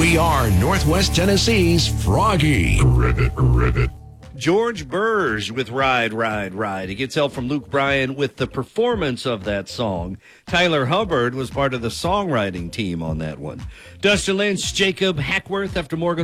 We are Northwest Tennessee's Froggy. Ribbit. George Burge with Ride, Ride, Ride. He gets help from Luke Bryan with the performance of that song. Tyler Hubbard was part of the songwriting team on that one. Dustin Lynch, Jacob Hackworth after Morgan